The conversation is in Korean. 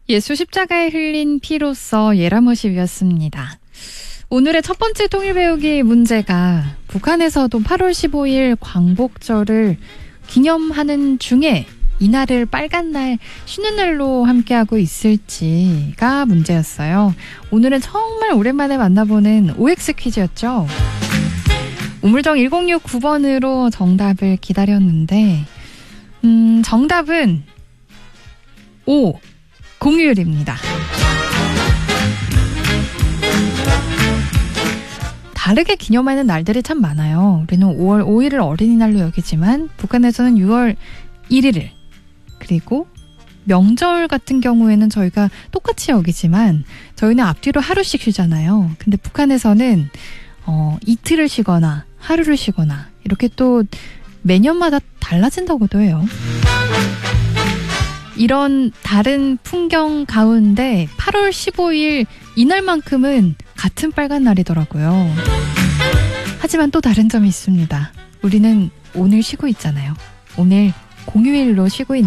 예수 십자가에 흘린 피로써 예라모십이었습니다. 오늘의 첫 번째 통일 배우기 문제가 북한에서도 8월 15일 광복절을 기념하는 중에 이날을 빨간 날, 쉬는 날로 함께하고 있을지가 문제였어요. 오늘은 정말 오랜만에 만나보는 OX 퀴즈였죠. 우물정 1069번으로 정답을 기다렸는데 정답은 O. 공휴일입니다. 다르게 기념하는 날들이 참 많아요. 우리는 5월 5일을 어린이날로 여기지만 북한에서는 6월 1일을, 그리고 명절 같은 경우에는 저희가 똑같이 여기지만 저희는 앞뒤로 하루씩 쉬잖아요. 근데 북한에서는 이틀을 쉬거나 하루를 쉬거나 이렇게 또 매년마다 달라진다고도 해요. 이런 다른 풍경 가운데 8월 15일 이날만큼은 같은 빨간 날이더라고요. 하지만 또 다른 점이 있습니다. 우리는 오늘 쉬고 있잖아요. 오늘 공휴일로 쉬고 있는